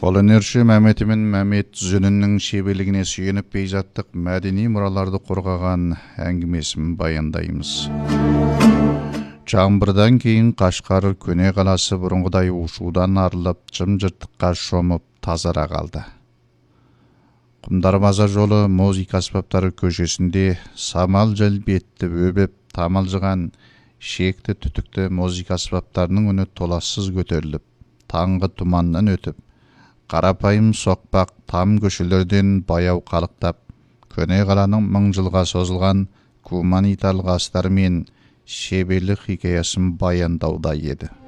Қолөнерші Мәметімен Мәмет Зүнінің шебелігіне сүйеніп пейзаттық мәдени мұраларды қорғаған әңгімесін баяндаймыз. Жаңбырдан кейін Қашқар көне қаласы бұрынғыдай ушудан арылып, жым-жыртыққа шомып тазара қалды. Құмдарбаза жолы музыка аспаптары көшесінде самал желбетті өбеп тамылжыған шекті түтікті музыка аспаптарының үні толассыз көтеріліп, таңғы тұманнан өтіп, қарапайым соқпақ там көшелерден баяу қалықтап, көне қаланың мың жылға созылған гуманитарлық астары мен шеберлік хикаясын баяндауда еді.